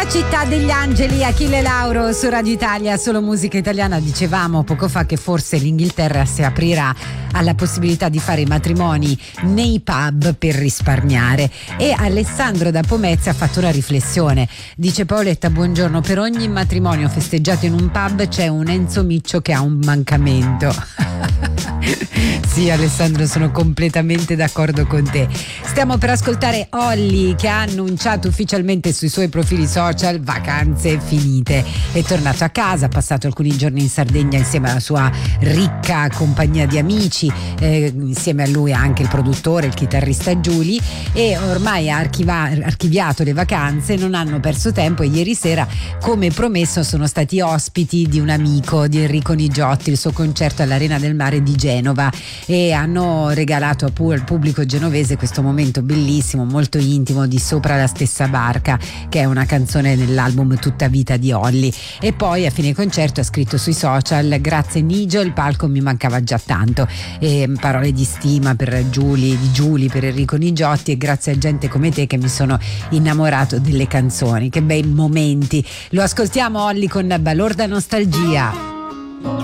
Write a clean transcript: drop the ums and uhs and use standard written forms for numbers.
La città degli angeli, Achille Lauro su Radio Italia, solo musica italiana. Dicevamo poco fa che forse l'Inghilterra si aprirà alla possibilità di fare i matrimoni nei pub per risparmiare, e Alessandro da Pomezia ha fatto una riflessione. Dice: Paoletta, buongiorno, per ogni matrimonio festeggiato in un pub c'è un Enzo Miccio che ha un mancamento. Sì, Alessandro, sono completamente d'accordo con te. Stiamo per ascoltare Olly, che ha annunciato ufficialmente sui suoi profili social vacanze finite. È tornato a casa, ha passato alcuni giorni in Sardegna insieme alla sua ricca compagnia di amici, insieme a lui anche il produttore, il chitarrista Giuli, e ormai ha archiviato le vacanze, non hanno perso tempo, e ieri sera, come promesso, sono stati ospiti di un amico, di Enrico Nigiotti, il suo concerto all'Arena del Mare di Genova, e hanno regalato al pubblico genovese questo momento bellissimo, molto intimo, di Sopra la stessa barca, che è una canzone nell'album Tutta vita di Olly. E poi a fine concerto ha scritto sui social: grazie Nigio, il palco mi mancava già tanto, e parole di stima per Giuli, per Enrico Nigiotti, e grazie a gente come te che mi sono innamorato delle canzoni. Che bei momenti. Lo ascoltiamo Olly con Balorda Nostalgia.